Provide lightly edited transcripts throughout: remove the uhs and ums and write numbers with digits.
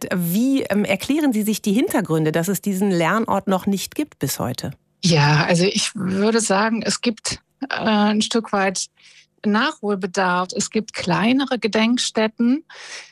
passiert. Wie erklären Sie sich die Hintergründe, dass es diesen Lernort noch nicht gibt bis heute? Ja, also ich würde sagen, es gibt ein Stück weit Nachholbedarf. Es gibt kleinere Gedenkstätten.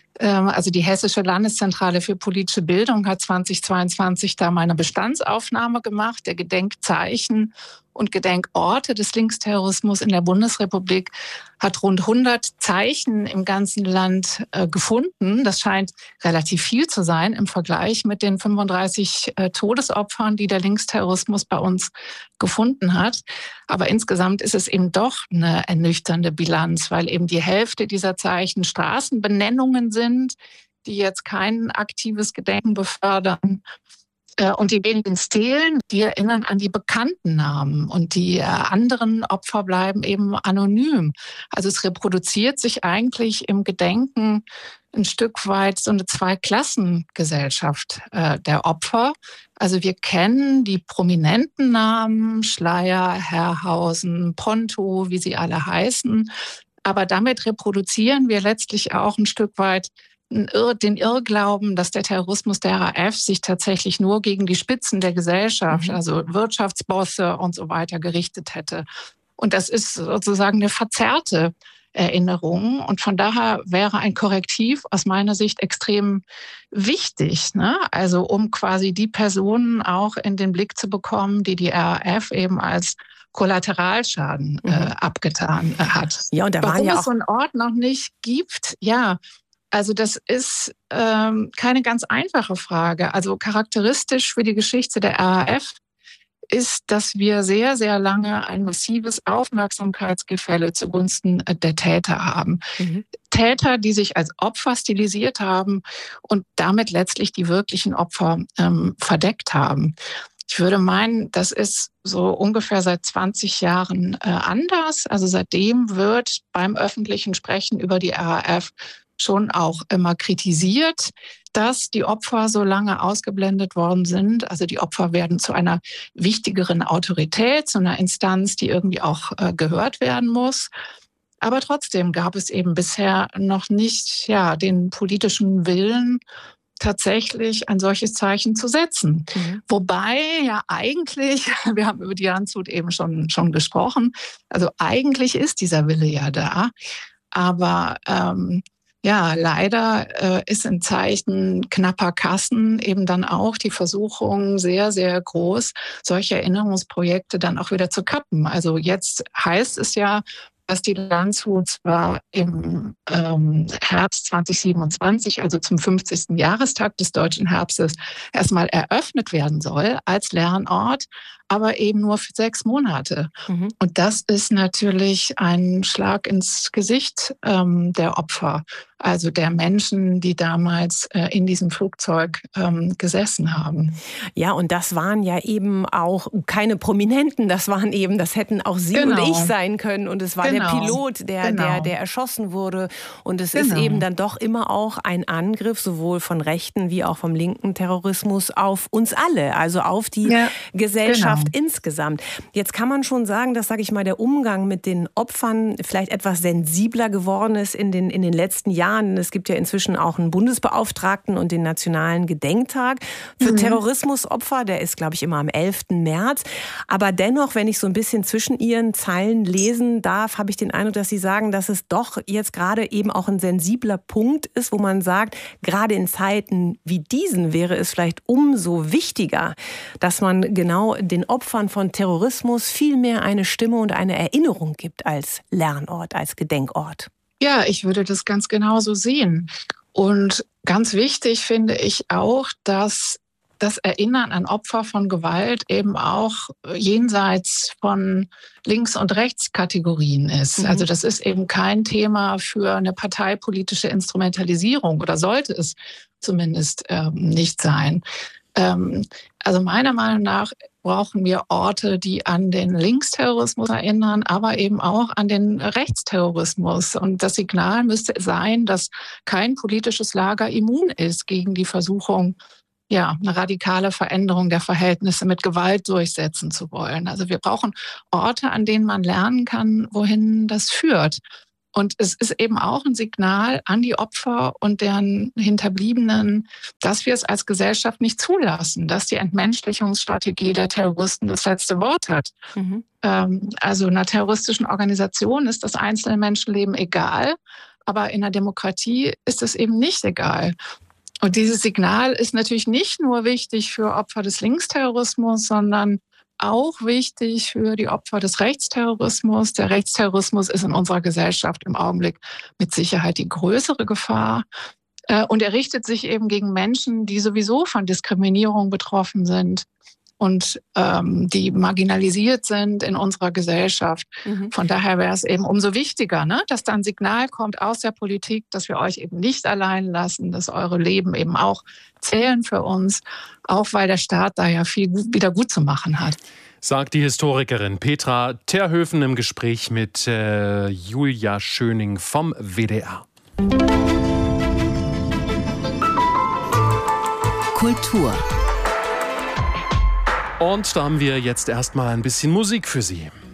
Also die Hessische Landeszentrale für politische Bildung hat 2022 da mal eine Bestandsaufnahme gemacht der Gedenkzeichen und Gedenkorte des Linksterrorismus in der Bundesrepublik, hat rund 100 Zeichen im ganzen Land gefunden. Das scheint relativ viel zu sein im Vergleich mit den 35 Todesopfern, die der Linksterrorismus bei uns gefunden hat. Aber insgesamt ist es eben doch eine ernüchternde Bilanz, weil eben die Hälfte dieser Zeichen Straßenbenennungen sind, die jetzt kein aktives Gedenken befördern. Und die wenigen Stelen, die erinnern an die bekannten Namen und die anderen Opfer bleiben eben anonym. Also es reproduziert sich eigentlich im Gedenken ein Stück weit so eine Zweiklassengesellschaft der Opfer. Also wir kennen die prominenten Namen, Schleyer, Herrhausen, Ponto, wie sie alle heißen. Aber damit reproduzieren wir letztlich auch ein Stück weit den Irrglauben, dass der Terrorismus der RAF sich tatsächlich nur gegen die Spitzen der Gesellschaft, also Wirtschaftsbosse und so weiter, gerichtet hätte. Und das ist sozusagen eine verzerrte Erinnerung. Und von daher wäre ein Korrektiv aus meiner Sicht extrem wichtig, ne? Also um quasi die Personen auch in den Blick zu bekommen, die RAF eben als Kollateralschaden abgetan hat. Ja, und da Warum waren ja es auch so einen Ort noch nicht gibt, ja, also das ist keine ganz einfache Frage. Also charakteristisch für die Geschichte der RAF ist, dass wir sehr, sehr lange ein massives Aufmerksamkeitsgefälle zugunsten der Täter haben. Täter, die sich als Opfer stilisiert haben und damit letztlich die wirklichen Opfer verdeckt haben. Ich würde meinen, das ist so ungefähr seit 20 Jahren anders. Also seitdem wird beim öffentlichen Sprechen über die RAF schon auch immer kritisiert, dass die Opfer so lange ausgeblendet worden sind. Also die Opfer werden zu einer wichtigeren Autorität, zu einer Instanz, die irgendwie auch gehört werden muss. Aber trotzdem gab es eben bisher noch nicht den politischen Willen, tatsächlich ein solches Zeichen zu setzen. Wobei ja eigentlich, wir haben über die Landshut eben schon gesprochen, also eigentlich ist dieser Wille ja da, aber leider ist in Zeichen knapper Kassen eben dann auch die Versuchung sehr, sehr groß, solche Erinnerungsprojekte dann auch wieder zu kappen. Also jetzt heißt es ja, dass die Landshut zwar im Herbst 2027, also zum 50. Jahrestag des Deutschen Herbstes, erstmal eröffnet werden soll als Lernort, aber eben nur für 6 Monate. Und das ist natürlich ein Schlag ins Gesicht der Opfer, also der Menschen, die damals in diesem Flugzeug gesessen haben. Ja, und das waren ja eben auch keine Prominenten, das hätten auch Sie und ich sein können. Und es war der Pilot, der erschossen wurde. Und es ist eben dann doch immer auch ein Angriff, sowohl von rechten wie auch vom linken Terrorismus, auf uns alle, also auf die Gesellschaft insgesamt. Jetzt kann man schon sagen, dass, sage ich mal, der Umgang mit den Opfern vielleicht etwas sensibler geworden ist in den letzten Jahren. Es gibt ja inzwischen auch einen Bundesbeauftragten und den Nationalen Gedenktag für Terrorismusopfer. Der ist, glaube ich, immer am 11. März. Aber dennoch, wenn ich so ein bisschen zwischen Ihren Zeilen lesen darf, habe ich den Eindruck, dass Sie sagen, dass es doch jetzt gerade eben auch ein sensibler Punkt ist, wo man sagt, gerade in Zeiten wie diesen wäre es vielleicht umso wichtiger, dass man genau den Opfern von Terrorismus viel mehr eine Stimme und eine Erinnerung gibt als Lernort, als Gedenkort. Ja, ich würde das ganz genauso sehen. Und ganz wichtig finde ich auch, dass das Erinnern an Opfer von Gewalt eben auch jenseits von Links- und Rechtskategorien ist. Also das ist eben kein Thema für eine parteipolitische Instrumentalisierung oder sollte es zumindest nicht sein. Also meiner Meinung nach brauchen wir Orte, die an den Linksterrorismus erinnern, aber eben auch an den Rechtsterrorismus. Und das Signal müsste sein, dass kein politisches Lager immun ist gegen die Versuchung, eine radikale Veränderung der Verhältnisse mit Gewalt durchsetzen zu wollen. Also wir brauchen Orte, an denen man lernen kann, wohin das führt. Und es ist eben auch ein Signal an die Opfer und deren Hinterbliebenen, dass wir es als Gesellschaft nicht zulassen, dass die Entmenschlichungsstrategie der Terroristen das letzte Wort hat. Mhm. Also einer terroristischen Organisation ist das einzelne Menschenleben egal, aber in einer Demokratie ist es eben nicht egal. Und dieses Signal ist natürlich nicht nur wichtig für Opfer des Linksterrorismus, sondern auch wichtig für die Opfer des Rechtsterrorismus. Der Rechtsterrorismus ist in unserer Gesellschaft im Augenblick mit Sicherheit die größere Gefahr. Und er richtet sich eben gegen Menschen, die sowieso von Diskriminierung betroffen sind und die marginalisiert sind in unserer Gesellschaft. Mhm. Von daher wäre es eben umso wichtiger, ne, dass da ein Signal kommt aus der Politik, dass wir euch eben nicht allein lassen, dass eure Leben eben auch zählen für uns, auch weil der Staat da ja viel wieder gut zu machen hat. Sagt die Historikerin Petra Terhöfen im Gespräch mit Julia Schöning vom WDR. Kultur. Und da haben wir jetzt erstmal ein bisschen Musik für Sie.